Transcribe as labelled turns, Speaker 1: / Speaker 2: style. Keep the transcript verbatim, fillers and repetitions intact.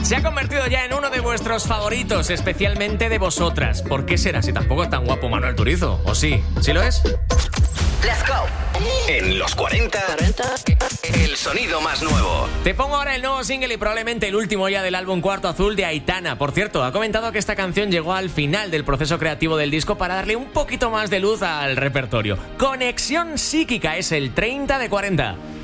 Speaker 1: Se ha convertido ya en uno de vuestros favoritos, especialmente de vosotras. ¿Por qué será si tampoco es tan guapo Manuel Turizo? ¿O sí? ¿Sí lo es?
Speaker 2: Let's go. En los cuarenta, el sonido más nuevo.
Speaker 1: Te pongo ahora el nuevo single y probablemente el último ya del álbum Cuarto Azul de Aitana. Por cierto, ha comentado que esta canción llegó al final del proceso creativo del disco para darle un poquito más de luz al repertorio. Conexión Psíquica es el treinta de cuarenta.